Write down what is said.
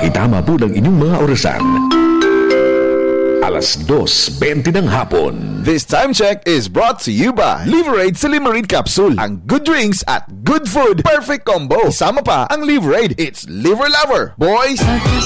Pakitama po ng inyong mga orasan. 2:20 ng hapon. This time check is brought to you by Liverade Silimarid Capsule. Ang good drinks at good food, perfect combo. Isama pa ang Liverade. It's Liver Lover, boys.